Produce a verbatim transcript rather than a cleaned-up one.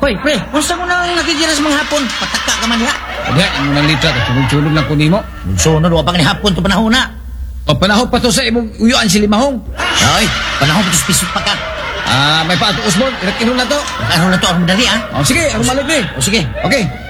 Hoy, pre, unsa mo nang nakikira sa mga hapon? Pataka ka man diha. Hindi, ang unang litra, sunod-sunod lang ko nimo. Sunod, wa pa ka ni hapon to panahon na. O panahon pa to sa imong uyuan si Limahong. Ay, panahon pa to sa pisot pa ka. Ah, may pa ato usbon, irat na to. Ano na to, ang madali ah. O sige, ako malik ni. O sige. Okay.